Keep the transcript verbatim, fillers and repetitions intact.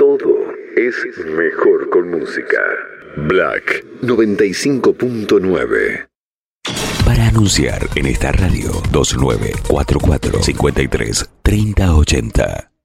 Todo es mejor con música. Black noventa y cinco punto nueve. Para anunciar en esta radio, dos nueve cuatro cuatro cinco tres tres cero ocho cero.